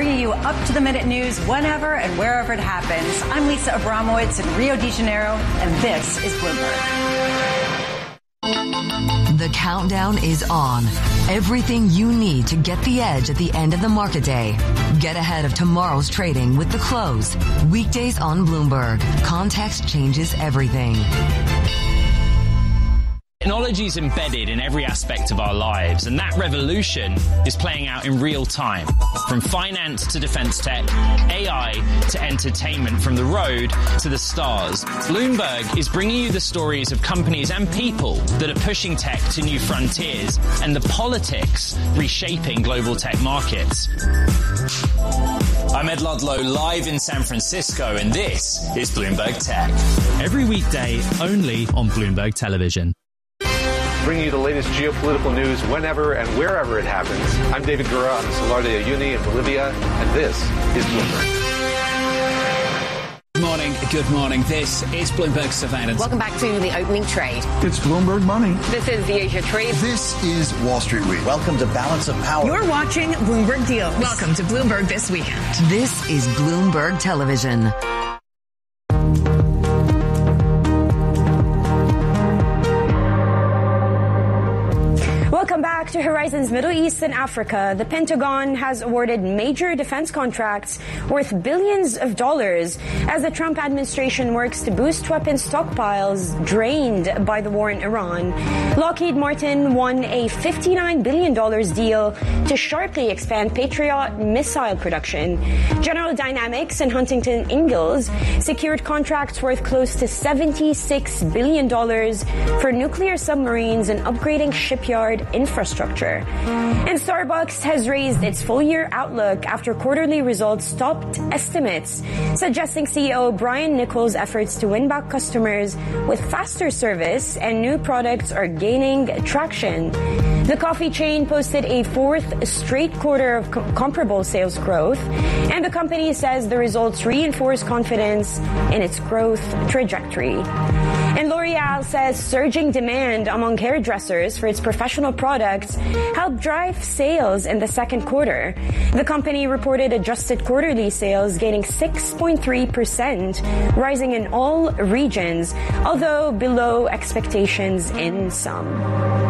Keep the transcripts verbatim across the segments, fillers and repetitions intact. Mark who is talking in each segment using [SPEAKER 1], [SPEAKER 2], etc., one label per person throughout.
[SPEAKER 1] bringing you up-to-the-minute news whenever and wherever it happens. I'm Lisa Abramowitz in Rio de Janeiro, and this is Bloomberg.
[SPEAKER 2] The countdown is on. Everything you need to get the edge at the end of the market day. Get ahead of tomorrow's trading with The Close. Weekdays on Bloomberg. Context changes everything.
[SPEAKER 3] Technology is embedded in every aspect of our lives, and that revolution is playing out in real time. From finance to defense tech, A I to entertainment, from the road to the stars. Bloomberg is bringing you the stories of companies and people that are pushing tech to new frontiers and the politics reshaping global tech markets. I'm Ed Ludlow, live in San Francisco, and this is Bloomberg Tech.
[SPEAKER 4] Every weekday, only on Bloomberg Television.
[SPEAKER 5] Bringing you the latest geopolitical news whenever and wherever it happens. I'm David Gura on the Salar de Uyuni in Bolivia, and this is Bloomberg.
[SPEAKER 6] Good morning. Good morning. This is Bloomberg Surveillance.
[SPEAKER 7] Welcome back to the opening trade.
[SPEAKER 8] It's Bloomberg Money.
[SPEAKER 7] This is the Asia Trade.
[SPEAKER 9] This is Wall Street Week. Welcome to Balance of Power.
[SPEAKER 10] You're watching Bloomberg Deals. Welcome to Bloomberg This Weekend.
[SPEAKER 2] This is Bloomberg Television.
[SPEAKER 11] Welcome back to Horizons Middle East and Africa. The Pentagon has awarded major defense contracts worth billions of dollars as the Trump administration works to boost weapon stockpiles drained by the war in Iran. Lockheed Martin won a fifty-nine billion dollars deal to sharply expand Patriot missile production. General Dynamics and Huntington Ingalls secured contracts worth close to seventy-six billion dollars for nuclear submarines and upgrading shipyard infrastructure. And Starbucks has raised its full-year outlook after quarterly results topped estimates, suggesting C E O Brian Niccol's efforts to win back customers with faster service and new products are gaining traction. The coffee chain posted a fourth straight quarter of co- comparable sales growth, and the company says the results reinforce confidence in its growth trajectory. And L'Oreal says surging demand among hairdressers for its professional products helped drive sales in the second quarter. The company reported adjusted quarterly sales gaining six point three percent, rising in all regions, although below expectations in some.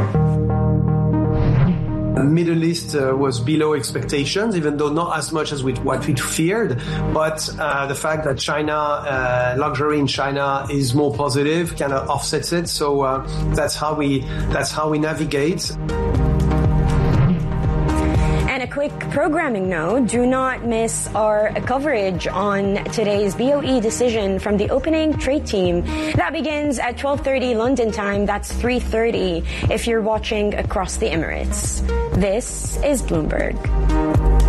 [SPEAKER 12] The Middle East uh, was below expectations, even though not as much as we, what we feared. But uh, the fact that China, uh, luxury in China is more positive kind of offsets it. So uh, that's how we that's how we navigate.
[SPEAKER 11] And a quick programming note, do not miss our coverage on today's B O E decision from the opening trade team. That begins at twelve thirty London time. That's three thirty if you're watching across the Emirates. This is Bloomberg.